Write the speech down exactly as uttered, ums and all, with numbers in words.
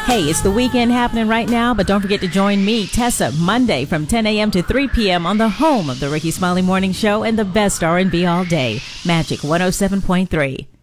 Hey, it's the weekend happening right now, but don't forget to join me, Tessa, Monday from ten a.m. to three p.m. on the home of the Ricky Smiley Morning Show and the best R and B all day. Magic one oh seven point three.